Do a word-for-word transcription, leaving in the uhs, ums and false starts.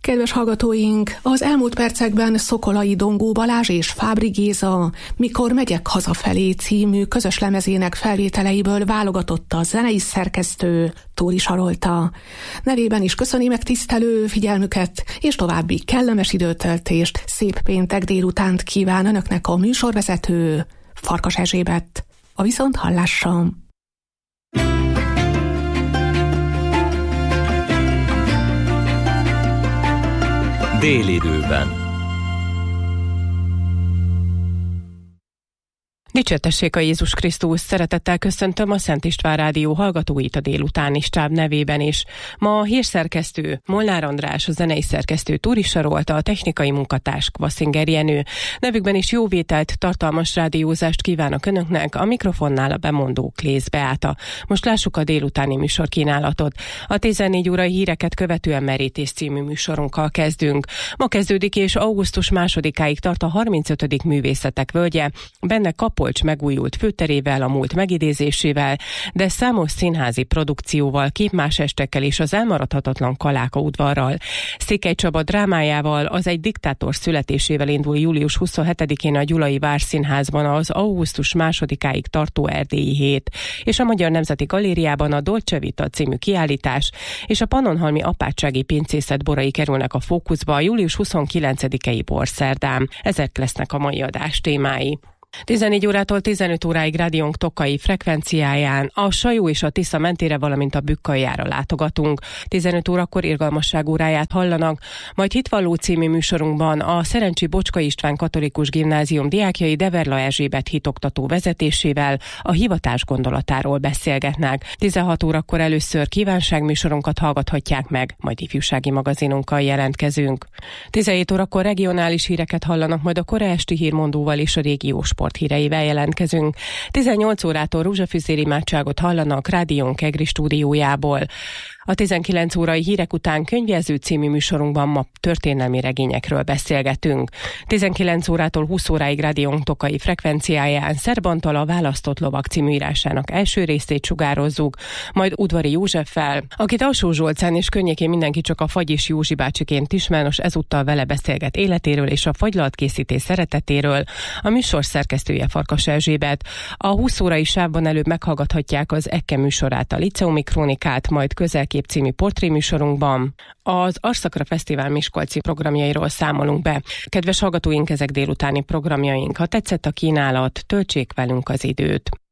Kedves hallgatóink, az elmúlt percekben Szokolai Dongó Balázs és Fábri Géza Mikor megyek hazafelé című közös lemezének felvételeiből válogatott a zenei szerkesztő Tóri Sarolta. Nevében is köszöni megtisztelő figyelmüket, és további kellemes időtöltést, szép péntek délutánt kíván önöknek a műsorvezető Farkas Erzsébet. A viszonthallásra! Délidőben. Dicsértessék a Jézus Krisztus, szeretettel köszöntöm a Szent István Rádió hallgatóit a délutáni stáb nevében is. Ma a hírszerkesztő Molnár András, a zenei szerkesztő Tóri Sarolta, a technikai munkatárs Kvaszinger Jenő. Nevükben is jó vételt, tartalmas rádiózást kívánok önöknek, a mikrofonnál a bemondó Klész Beáta. Most lássuk a délutáni műsorkínálatot. A tizennégy órai híreket követően Merítés című műsorunkkal kezdünk. Ma kezdődik és augusztus másodikáig tart a harmincötödik művészetek völgye, benne Kapolcs megújult főterével, a múlt megidézésével, de számos színházi produkcióval, képmásestekkel és az elmaradhatatlan Kaláka udvarral. Székely Csaba drámájával, az Egy diktátor születésével indul július huszonhetedikén a Gyulai Várszínházban az augusztus másodikáig tartó erdélyi hét, és a Magyar Nemzeti Galériában a Dolce Vita című kiállítás és a Pannonhalmi apátsági pincészet borai kerülnek a fókuszba a július huszonkilencedikei borszerdán. Ezek lesznek a mai adás témái. tizennégy órától tizenöt óráig rádiónk Tokai frekvenciáján a Sajó és a Tisza mentére, valamint a Bükkaljára látogatunk. tizenöt órakor irgalmasság óráját hallanak, majd Hitvalló című műsorunkban a Szerencsi Bocska István Katolikus Gimnázium diákjai Deverla Erzsébet hitoktató vezetésével a hivatás gondolatáról beszélgetnek. tizenhat órakor először kívánságműsorunkat hallgathatják meg, majd ifjúsági magazinunkkal jelentkezünk. tizenhét órakor regionális híreket hallanak, majd a kora esti hírmondóval és a régiós sporthíreivel jelentkezünk. tizennyolc órától rózsafűzér imádságot hallanak rádiónk Egri stúdiójából. A tizenkilenc órai hírek után Könyvjelző című műsorunkban ma történelmi regényekről beszélgetünk. tizenkilenc órától húsz óráig rádiónk Tokai frekvenciáján Szerb Antal a Választott lovak című írásának első részét sugározzuk, majd Udvari Józseffel, akit Alsó Zsolcán és környékén mindenki csak a Fagyis Józsi bácsiként ismer, nos ezúttal vele beszélget életéről és a fagylaltkészítés szeretetéről. A műsor szerkesztője Farkas Erzsébet. A húsz órai sávban előbb meghallgathatják az Ekke műsorát, a Liceumi Krónikát, majd Közelkép című portréműsorunkban az Arszakra Fesztivál miskolci programjairól számolunk be. Kedves hallgatóink, ezek délutáni programjaink. Ha tetszett a kínálat, töltsék velünk az időt.